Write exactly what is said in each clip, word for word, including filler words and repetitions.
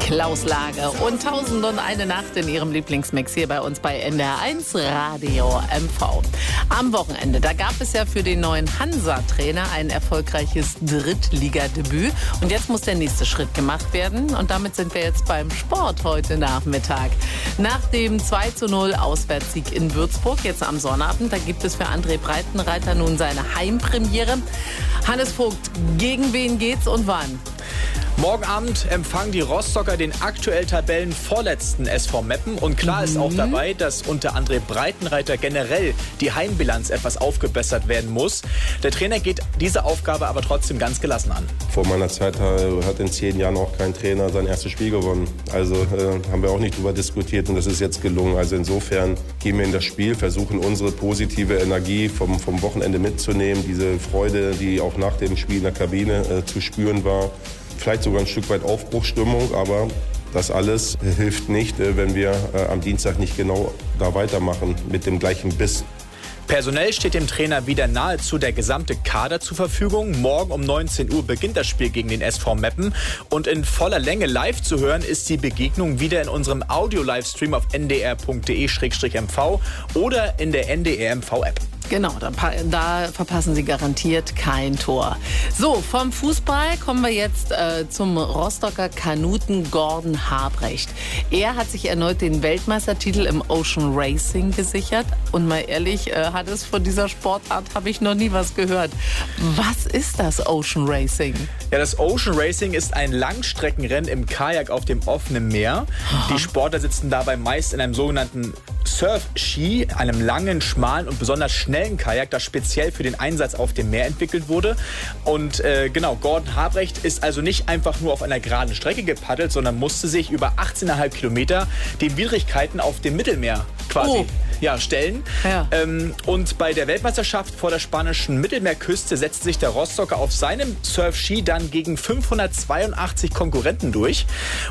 Klaus Lage und Tausend und eine Nacht in ihrem Lieblingsmix hier bei uns bei N D R eins Radio M V. Am Wochenende, da gab es ja für den neuen Hansa-Trainer ein erfolgreiches Drittligadebüt. Und jetzt muss der nächste Schritt gemacht werden. Und damit sind wir jetzt beim Sport heute Nachmittag. Nach dem zwei zu null Auswärtssieg in Würzburg, jetzt am Sonnabend, da gibt es für André Breitenreiter nun seine Heimpremiere. Hannes Vogt, gegen wen geht's und wann? Morgen Abend empfangen die Rostocker den aktuell Tabellenvorletzten S V Meppen. Und klar mhm. ist auch dabei, dass unter André Breitenreiter generell die Heimbilanz etwas aufgebessert werden muss. Der Trainer geht diese Aufgabe aber trotzdem ganz gelassen an. Vor meiner Zeit hat in zehn Jahren auch kein Trainer sein erstes Spiel gewonnen. Also äh, haben wir auch nicht drüber diskutiert und das ist jetzt gelungen. Also insofern gehen wir in das Spiel, versuchen unsere positive Energie vom, vom Wochenende mitzunehmen. Diese Freude, die auch nach dem Spiel in der Kabine äh, zu spüren war. Vielleicht sogar ein Stück weit Aufbruchsstimmung, aber das alles hilft nicht, wenn wir am Dienstag nicht genau da weitermachen mit dem gleichen Biss. Personell steht dem Trainer wieder nahezu der gesamte Kader zur Verfügung. Morgen um neunzehn Uhr beginnt das Spiel gegen den S V Meppen. Und in voller Länge live zu hören ist die Begegnung wieder in unserem Audio-Livestream auf n d r punkt d e slash m v oder in der N D R M V-App. Genau, da, da verpassen Sie garantiert kein Tor. So, vom Fußball kommen wir jetzt äh, zum Rostocker Kanuten Gordon Habrecht. Er hat sich erneut den Weltmeistertitel im Ocean Racing gesichert. Und mal ehrlich, äh, hat es von dieser Sportart habe ich noch nie was gehört. Was ist das Ocean Racing? Ja, das Ocean Racing ist ein Langstreckenrennen im Kajak auf dem offenen Meer. Aha. Die Sportler sitzen dabei meist in einem sogenannten Surf-Ski, einem langen, schmalen und besonders schnellen Kajak, das speziell für den Einsatz auf dem Meer entwickelt wurde. Und äh, genau, Gordon Habrecht ist also nicht einfach nur auf einer geraden Strecke gepaddelt, sondern musste sich über achtzehn Komma fünf Kilometer den Widrigkeiten auf dem Mittelmeer quasi oh. ja, stellen. Ja. Ähm, und bei der Weltmeisterschaft vor der spanischen Mittelmeerküste setzte sich der Rostocker auf seinem Surf-Ski dann gegen fünfhundertzweiundachtzig Konkurrenten durch.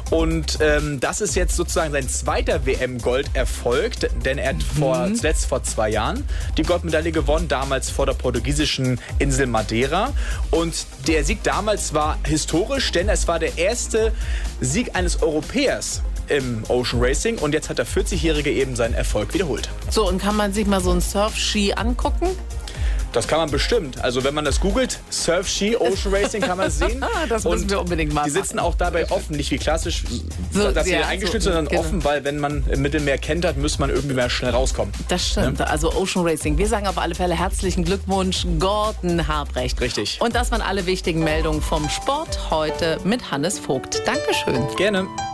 Und ähm, das ist jetzt sozusagen sein zweiter W M-Golderfolg, denn er hat mhm. vor, zuletzt vor zwei Jahren die Goldmedaille gewonnen, damals vor der portugiesischen Insel Madeira. Und der Sieg damals war historisch, denn es war der erste Sieg eines Europäers im Ocean Racing. Und jetzt hat der vierzigjährige eben seinen Erfolg wiederholt. So, und kann man sich mal so einen Surf-Ski angucken? Das kann man bestimmt. Also wenn man das googelt, Surf-Ski, Ocean Racing, kann man es sehen. Das müssen und wir unbedingt machen. Die sitzen auch dabei offen, nicht wie klassisch, so, dass sie ja, eingeschnitten so, sondern genau. offen, weil wenn man im Mittelmeer kentert, muss man irgendwie mehr schnell rauskommen. Das stimmt. Ja? Also Ocean Racing. Wir sagen auf alle Fälle herzlichen Glückwunsch, Gordon Habrecht. Richtig. Und das waren alle wichtigen Meldungen vom Sport heute mit Hannes Vogt. Dankeschön. Gerne.